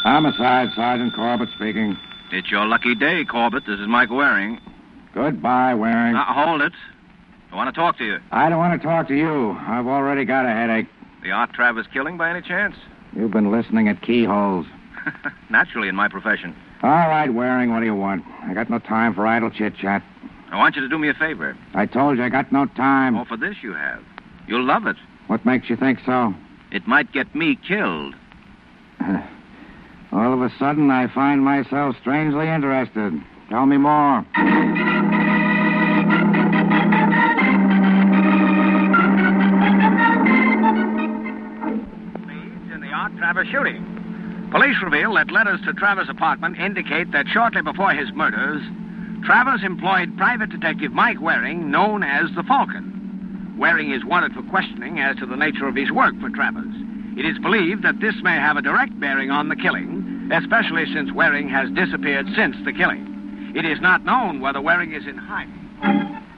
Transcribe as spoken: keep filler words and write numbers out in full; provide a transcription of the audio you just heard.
Homicide, Sergeant Corbett speaking. It's your lucky day, Corbett. This is Mike Waring. Goodbye, Waring. Now, hold it. I want to talk to you. I don't want to talk to you. I've already got a headache. The Art Travers killing, by any chance? You've been listening at keyholes. Naturally, in my profession. All right, Waring, what do you want? I got no time for idle chit-chat. I want you to do me a favor. I told you I got no time. Oh, for this you have. You'll love it. What makes you think so? It might get me killed. All of a sudden, I find myself strangely interested. Tell me more. Leads in the Art Travers shooting. Police reveal that letters to Travers' apartment indicate that shortly before his murders, Travers employed private detective Mike Waring, known as the Falcon. Waring is wanted for questioning as to the nature of his work for Travers. It is believed that this may have a direct bearing on the killing, especially since Waring has disappeared since the killing. It is not known whether Waring is in hiding.